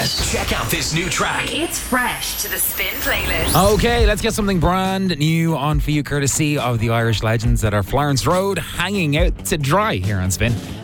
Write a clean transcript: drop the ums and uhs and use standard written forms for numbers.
Yes. Check out this new track. It's fresh to the Spin playlist. Okay, let's get something brand new on for you, courtesy of the Irish legends that are Florence Road, hanging out to dry here on Spin.